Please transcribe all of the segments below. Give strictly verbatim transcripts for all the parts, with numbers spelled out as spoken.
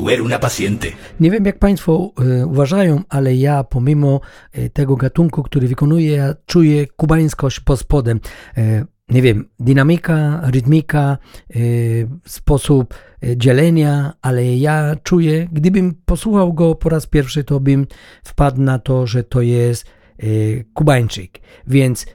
tú eres una paciente. Nie wiem, jak Państwo e, uważają, ale ja pomimo e, tego gatunku, który wykonuję, ja czuję kubańskość pod spodem. E, nie wiem, dynamika, rytmika, e, sposób e, dzielenia, ale ja czuję, gdybym posłuchał go po raz pierwszy, to bym wpadł na to, że to jest e, Kubańczyk. Więc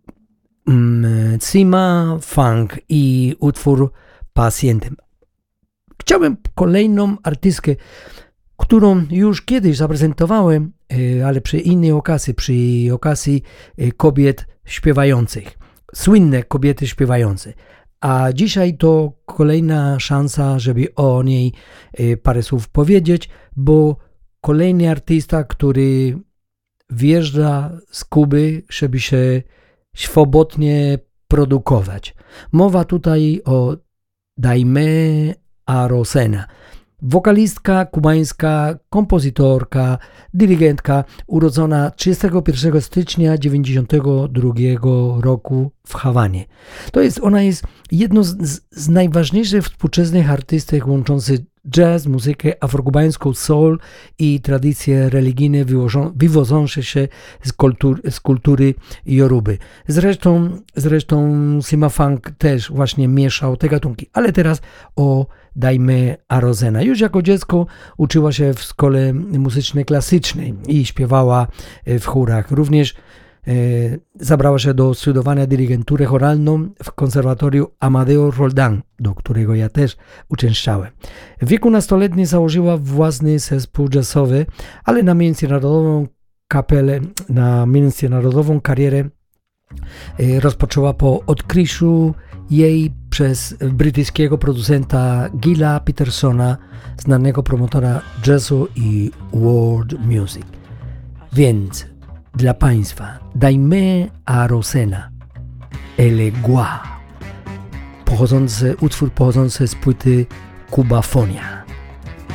mm, Cima Funk i utwór Pacientem. Chciałbym kolejną artystkę, którą już kiedyś zaprezentowałem, ale przy innej okazji, przy okazji kobiet śpiewających, słynne kobiety śpiewające. A dzisiaj to kolejna szansa, żeby o niej parę słów powiedzieć, bo kolejny artysta, który wjeżdża z Kuby, żeby się swobodnie produkować. Mowa tutaj o Daimé Arocena. Wokalistka kubańska, kompozytorka, dyrygentka, urodzona trzydziestego pierwszego stycznia dziewięćdziesiątego drugiego roku w Hawanie. To jest, ona jest jedną z, z najważniejszych współczesnych artystek łączących jazz, muzykę afrokubańską, soul i tradycje religijne wywodzące się z, kultur, z kultury Joruby. Zresztą, zresztą Cima Funk też właśnie mieszał te gatunki. Ale teraz o Daimé Arocena. Już jako dziecko uczyła się w szkole muzycznej klasycznej i śpiewała w chórach. Również e, zabrała się do studiowania dyrygenturę choralną w konserwatorium Amadeo Roldán, do którego ja też uczęszczałem. W wieku nastoletnim założyła własny zespół jazzowy, ale na międzynarodową kapelę, na międzynarodową karierę e, rozpoczęła po odkryciu jej przez brytyjskiego producenta Gilla Petersona, znanego promotora jazzu i world music. Więc dla Państwa Daimé Arocena, El Gua, pochodzący, utwór pochodzący z płyty Kubafonia.